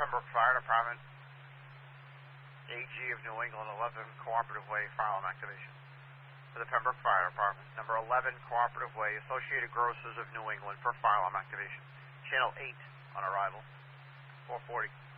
Pembroke Fire Department, AG of New England, 11 Cooperative Way, fire alarm activation. For the Pembroke Fire Department, number 11 Cooperative Way, Associated Grocers of New England for fire alarm activation. Channel 8 on arrival, 440.